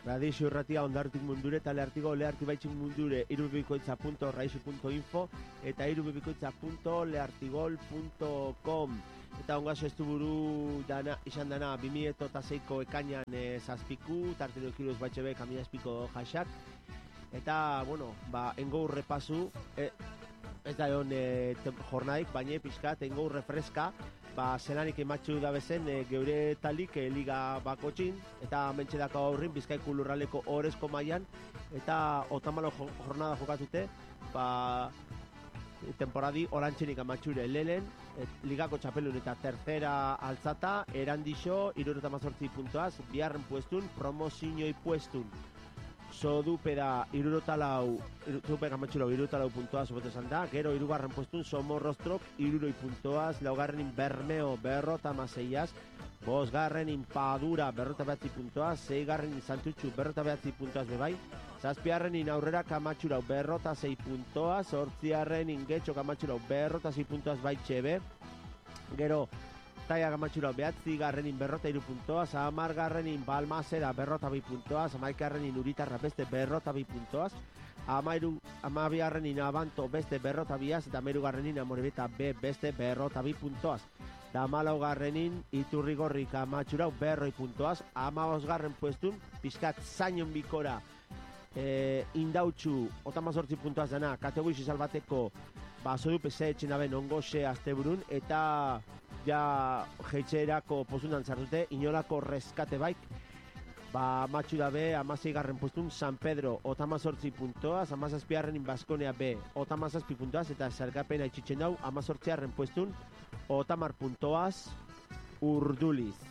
Radio Irratia ondartik mundure eta leharti baitxin mundure irubikoitza.raizu.info eta irubikoitza.lehartigol.com. Eta ongazo ez du buru izan dana 2006ko ekainan zazpiku, tartero ekiruz batxebe kamina espiko jasak. Eta, bueno, engo repasu, ez da egon jornadik, baina pixkat, engo refreska, zelanik ematxu da bezen geure talik liga bakotxin, eta mentxe dako aurrin Bizkaiku lurraleko orezko mailan, eta otamalo jornada jokatute, temporadi orantxenik amatxure lehen, ligako txapelun eta tercera altzata, erandixo, 78 puntuaz, biharren puestun, promozioi puestun. Sodupeda irurutalau puntuaz obeto esan da, gero irugarren puestun Somorrostrok 60 puntuaz, laugarrenin Bermeo berrota maseiaz, bosgarrenin Padura berrota behatzi puntuaz, seigarrenin Santutxu berrota behatzi puntuaz bebai, zazpiarrenin Aurrera Kamatxurau berrota 6 puntuaz, zortziarrenin Getxo Kamatxurau berrota 6 puntuaz baitxebe, gero Taia Kamatxurau behatzi garrenin berrota 3 puntoaz, amargarrenin Balmasera berrota 2 puntoaz, amaikarrenin Uritarra beste berrota 2 puntoaz, amabiarrenin Abanto beste berrota 2az, eta amerugarrenin Amorebeta B beste berrota 2 puntoaz. Da malaugarrenin Iturrigorri Kamatxurau berroi puntoaz, amabosgarren puestun, pizkat zainon bikora, Indautxu 88 puntoaz dana, kategorixi salbateko, Zodupe etxen aben ongoxe asteburun, eta ja jeitxerako postunan zartute, inolako reskate baik, matxu da be, 16garren puestun, San Pedro, 88 puntoaz, 17garrenin Baskonea B, 87 puntoaz, eta zergapena itxitzen dau, 18garren puestun, 80 puntoaz, Urduliz.